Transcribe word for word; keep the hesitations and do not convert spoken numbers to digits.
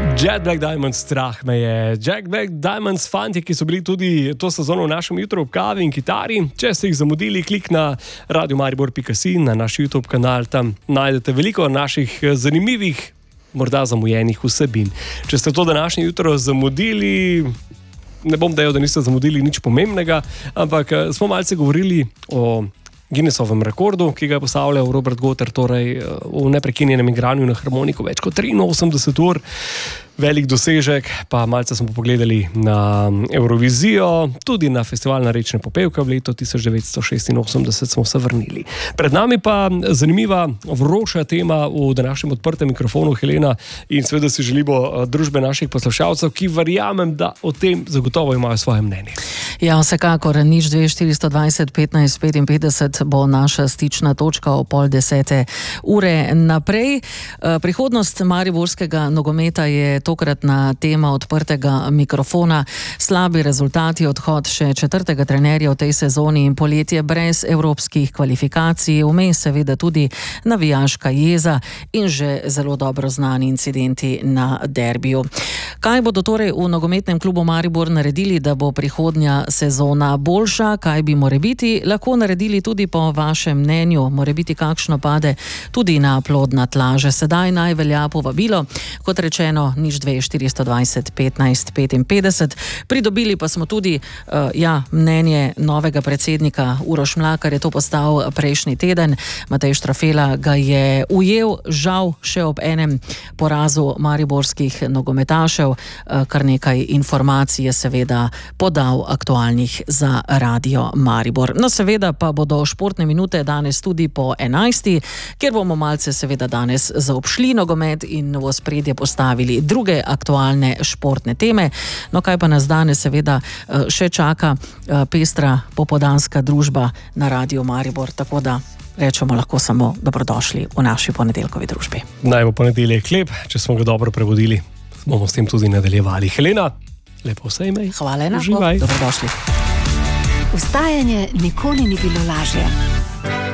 Jet Black Diamonds, strah me je. Jet Black Diamonds, fanti, ki so bili tudi to sezono v našem jutru ob kavi in kitari. Če ste jih zamudili, klik na radio maribor pika si, na naš YouTube kanal, tam najdete veliko naših zanimivih, morda zamujenih vsebin. Če ste to današnje jutro zamudili, ne bom dejal, da niste zamudili nič pomembnega, ampak smo malce govorili o Guinnessovem rekordu, ki ga je postavljal Robert Gotter, torej v neprekinjenem igranju na harmoniko več kot triinosemdeset ur. Velik dosežek, pa malce smo pogledali na Eurovizijo, tudi na festival na Rečne popevke v letu tisoč devetsto šestinosemdeset smo se vrnili. Pred nami pa zanimiva, vroča tema v današnjem odprtem mikrofonu, Helena, in seveda si želimo družbe naših poslušalcev, ki verjamem, da o tem zagotovo imajo svoje mnenje. Ja, vsekakor, nič dve štiristo dvajset petnajst petinpetdeset bo naša stična točka o pol desete ure naprej. Prihodnost mariborskega nogometa je tokratna tema odprtega mikrofona. Slabi rezultati, odhod še četrtega trenerja v tej sezoni in poletje brez evropskih kvalifikacij, vmes seveda tudi navijaška jeza in že zelo dobro znani incidenti na derbiju. Kaj bodo torej v nogometnem klubu Maribor naredili, da bo prihodnja sezona boljša? Kaj bi morebiti lahko naredili tudi po vašem mnenju? Morebiti kakšno pade tudi na plodna tla? Že sedaj naj velja povabilo, kot rečeno, nič dve štiristo dvajset petnajst petinpetdeset. Pridobili pa smo tudi uh, ja, mnenje novega predsednika. Uroš Mlakar je to postal prejšnji teden. Matej Štrafela ga je ujel, žal še ob enem porazu mariborskih nogometašev. Uh, kar nekaj informacij je seveda podal aktualnih za Radio Maribor. No, seveda pa bodo športne minute danes tudi po enajsti, kjer bomo malce seveda danes zaobšli nogomet in v ospredje postavili druge aktualne športne teme. No, kaj pa nas danes seveda še čaka pestra popoldanska družba na Radio Maribor, tako da rečemo lahko samo dobrodošli v naši ponedeljkovi družbi. Naj bo ponedeljek lep, če smo ga dobro prebudili, bomo s tem tudi nadaljevali. Helena, lepo se imej. Hvala enako, dobrodošli. Vstajanje nikoli ni bilo lažje.